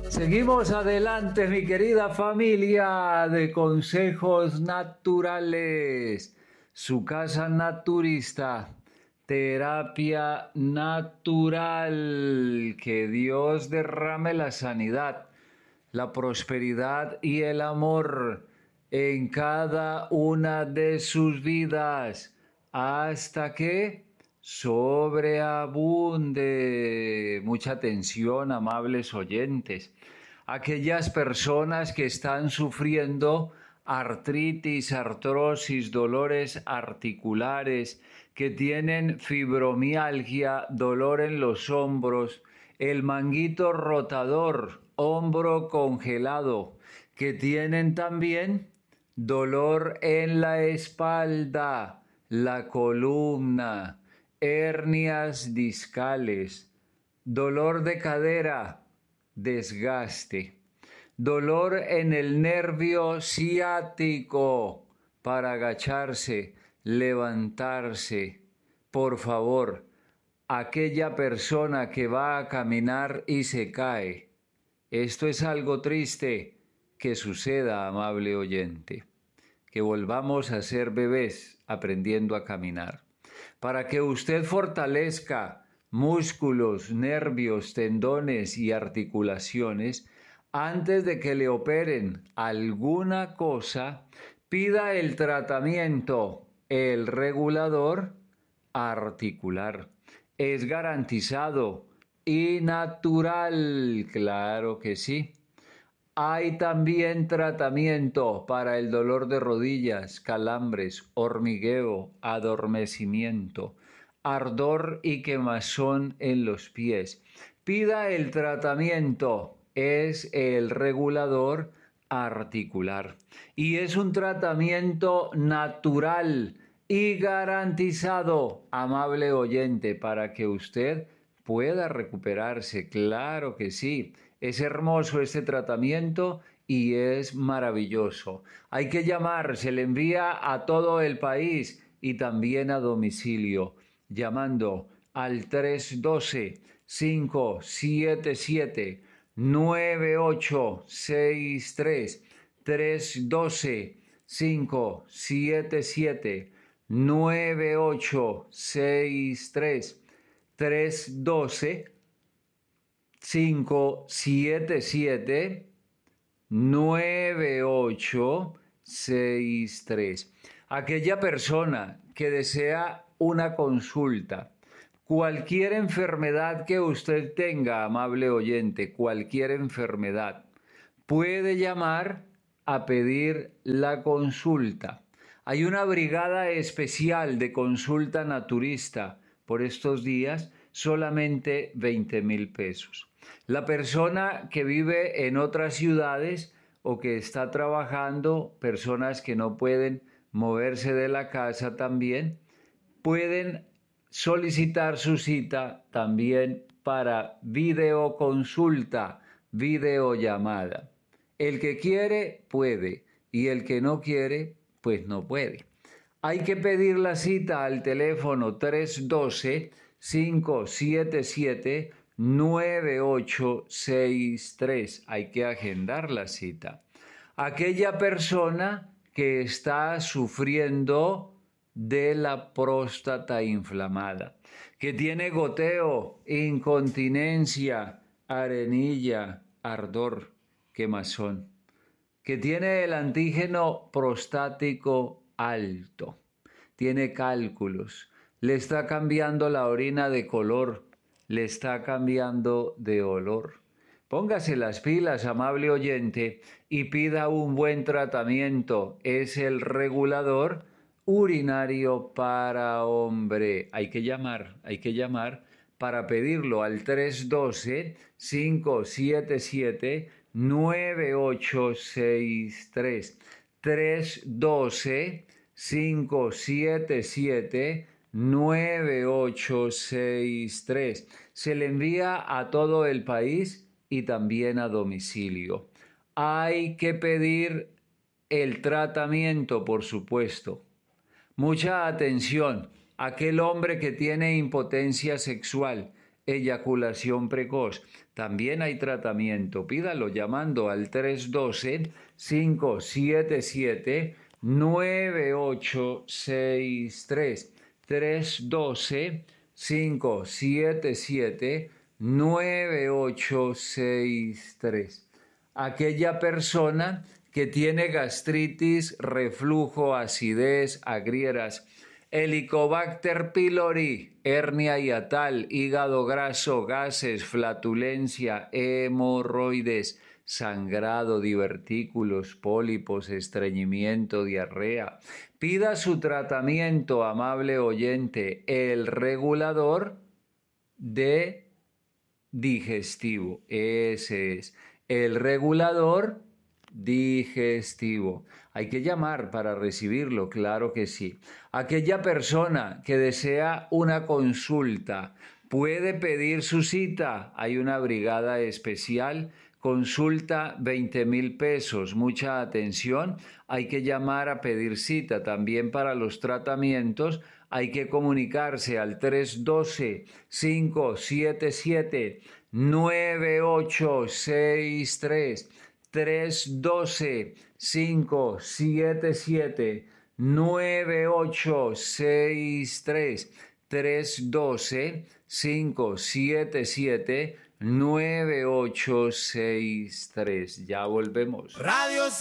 Seguimos adelante, mi querida familia de consejos naturales. Su casa naturista, terapia natural. Que Dios derrame la sanidad, la prosperidad y el amor en cada una de sus vidas hasta que sobreabunde. Mucha atención, amables oyentes. Aquellas personas que están sufriendo artritis, artrosis, dolores articulares, que tienen fibromialgia, dolor en los hombros, el manguito rotador, hombro congelado, que tienen también dolor en la espalda, la columna, hernias discales, dolor de cadera, desgaste, dolor en el nervio ciático para agacharse, levantarse. Por favor, aquella persona que va a caminar y se cae. Esto es algo triste que suceda, amable oyente. Que volvamos a ser bebés aprendiendo a caminar. Para que usted fortalezca músculos, nervios, tendones y articulaciones, antes de que le operen alguna cosa, pida el tratamiento, el regulador articular. Es garantizado y natural, claro que sí. Hay también tratamiento para el dolor de rodillas, calambres, hormigueo, adormecimiento, ardor y quemazón en los pies. Pida el tratamiento, es el regulador articular y es un tratamiento natural y garantizado, amable oyente, para que usted pueda recuperarse. Claro que sí. Es hermoso este tratamiento y es maravilloso. Hay que llamar, se le envía a todo el país y también a domicilio, llamando al 312-577-9863, 312-577-9863, 312 577-9863. Aquella persona que desea una consulta, cualquier enfermedad que usted tenga, amable oyente, cualquier enfermedad, puede llamar a pedir la consulta. Hay una brigada especial de consulta naturista por estos días, solamente 20,000 pesos. La persona que vive en otras ciudades o que está trabajando, personas que no pueden moverse de la casa también, pueden solicitar su cita también para videoconsulta, videollamada. El que quiere puede y el que no quiere pues no puede. Hay que pedir la cita al teléfono 312-577-9863. Hay que agendar la cita. Aquella persona que está sufriendo de la próstata inflamada, que tiene goteo, incontinencia, arenilla, ardor, quemazón, que tiene el antígeno prostático alto, tiene cálculos, le está cambiando la orina de color, le está cambiando de olor. Póngase las pilas, amable oyente, y pida un buen tratamiento. Es el regulador urinario para hombre. Hay que llamar para pedirlo al 312-577-9863. 312-577-9863. Se le envía a todo el país y también a domicilio. Hay que pedir el tratamiento, por supuesto. Mucha atención. Aquel hombre que tiene impotencia sexual, eyaculación precoz. También hay tratamiento. Pídalo llamando al 312-577-9863. 312-577-9863. Aquella persona que tiene gastritis, reflujo, acidez, agrieras, Helicobacter pylori, hernia hiatal, hígado graso, gases, flatulencia, hemorroides, sangrado, divertículos, pólipos, estreñimiento, diarrea. Pida su tratamiento, amable oyente, el regulador de digestivo. Ese es el regulador digestivo. Hay que llamar para recibirlo, claro que sí. Aquella persona que desea una consulta puede pedir su cita. Hay una brigada especial. Consulta 20,000 pesos. Mucha atención. Hay que llamar a pedir cita. También para los tratamientos hay que comunicarse al 312-577-9863. 312-577-9863. 312-577-9863. Ya volvemos. Radio